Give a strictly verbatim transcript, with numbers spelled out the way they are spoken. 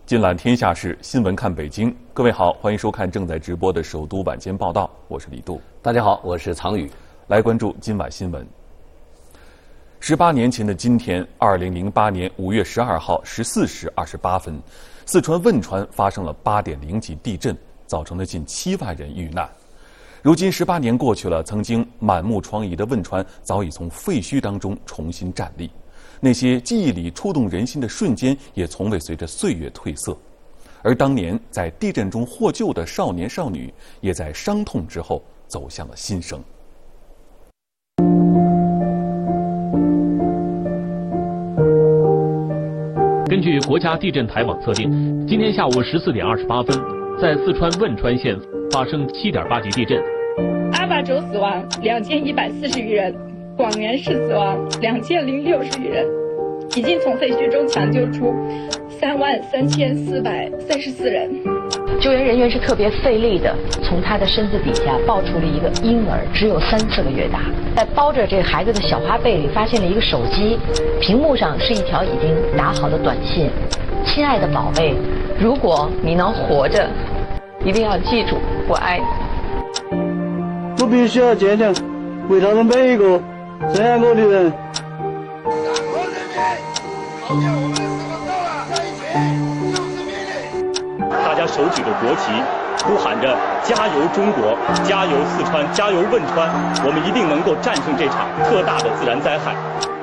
尽览天下事，新闻看北京。各位好，欢迎收看正在直播的首都晚间报道，我是李杜。 大家好，我是藏宇。 来关注今晚新闻。十八年前的今天，二零零八年五月十二号十四时二十八分，四川汶川发生了八点零级地震，造成了近七万人遇难。如今十八年过去了，曾经满目疮痍的汶川早已从废墟当中重新站立。那些记忆里触动人心的瞬间，也从未随着岁月褪色。而当年在地震中获救的少年少女，也在伤痛之后走向了新生。 根据国家地震台网测定，今天下午十四点二十八分，在四川汶川县发生七点八级地震。 阿坝州死亡两千一百四十余人。广元市死亡两千零六十余人，已经从废墟中抢救出三万三千四百三十四人。 救援人员是特别费力的，从他的身子底下抱出了一个婴儿，只有三四个月大。在包着这个孩子的小花被里，发现了一个手机，屏幕上是一条已经打好的短信：亲爱的宝贝，如果你能活着，一定要记住，我爱你。 我必须要坚强，为他们每一个这样我的人。 大家手举着国旗，呼喊着加油中国，加油四川，加油汶川，我们一定能够战胜这场特大的自然灾害。